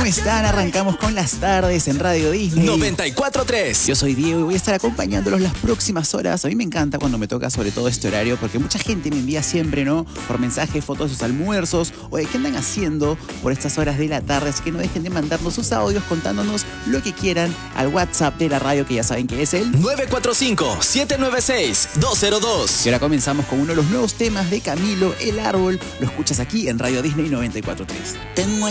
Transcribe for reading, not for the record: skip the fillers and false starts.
están? Arrancamos con las tardes en Radio Disney 94.3. Yo soy Diego y voy a estar acompañándolos las próximas horas. A mí me encanta cuando me toca sobre todo este horario porque mucha gente me envía siempre, ¿no? Por mensaje, fotos de sus almuerzos o de qué andan haciendo por estas horas de la tarde. Así que no dejen de mandarnos sus audios contándonos lo que quieran al WhatsApp de la radio, que ya saben que es el 945-796-202. Y ahora comenzamos con uno de los nuevos temas de Camilo, El Árbol. Lo escuchas aquí en Radio Disney 94.3. Tengo